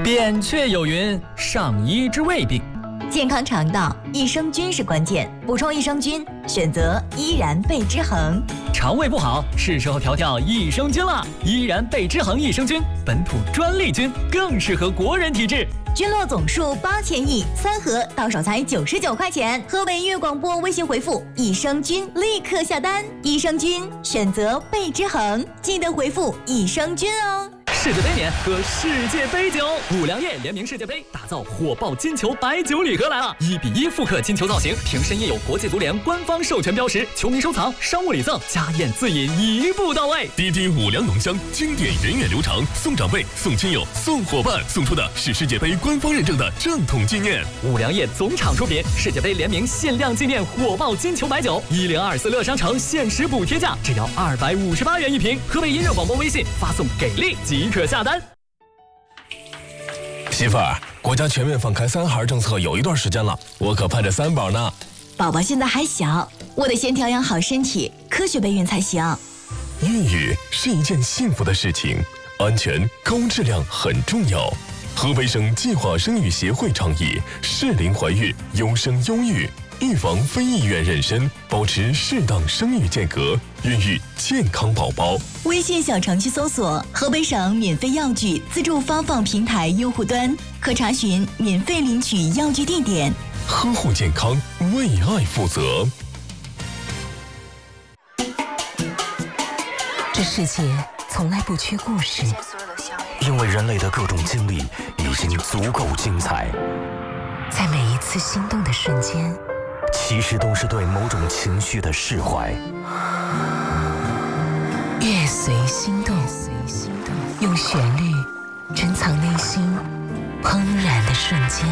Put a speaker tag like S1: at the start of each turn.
S1: 扁鹊有云：上医治未病。
S2: 健康肠道，益生菌是关键，补充益生菌，选择依然贝之恒。
S1: 肠胃不好，是时候调调益生菌了。依然贝之恒益生菌，本土专利菌，更适合国人体质。
S2: 菌落总数8000亿，3盒到手才99块钱。河北粤广播微信回复“益生菌”立刻下单。益生菌选择贝之恒，记得回复“益生菌”哦。
S1: 世界杯年喝世界杯酒，五粮液联名世界杯，打造火爆金球白酒礼盒来了！1:1复刻金球造型，瓶身印有国际足联官方授权标识，球迷收藏、商务礼赠、家宴自饮一步到位。
S3: 滴滴五粮浓香，经典源远流长，送长辈、送亲友、送伙伴，送出的是世界杯官方认证的正统纪念。
S1: 五粮液总厂出品，世界杯联名限量纪念火爆金球白酒，1024乐商城限时补贴价，只要258元一瓶。河北音乐广播微信发送给力即可下单。
S3: 媳妇儿，国家全面放开3孩政策有一段时间了，我可盼着3宝呢。
S2: 宝宝现在还小，我得先调养好身体，科学备孕才行。
S3: 孕育是一件幸福的事情，安全高质量很重要。河北省计划生育协会倡议适龄怀孕，优生优育，预防非意愿妊娠，保持适当生育间隔，孕育健康宝宝。
S2: 微信小程序搜索河北省免费药具自助发放平台用户端，可查询免费领取药具地点。
S3: 呵护健康，为爱负责。
S4: 这世界从来不缺故事，
S5: 因为人类的各种经历已经足够精彩，
S4: 在每一次心动的瞬间，
S5: 其实都是对某种情绪的释怀。
S4: 乐随心动，用旋律珍藏内心怦然的瞬间。